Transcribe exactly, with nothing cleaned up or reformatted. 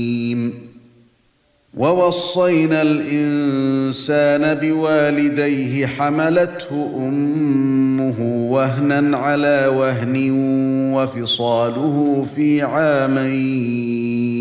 وَوَصَّيْنَا الْإِنسَانَ بِوَالِدَيْهِ حَمَلَتْهُ أُمُّهُ وَهْنًا عَلَى وَهْنٍ وَفِصَالُهُ فِي عَامَيْنِ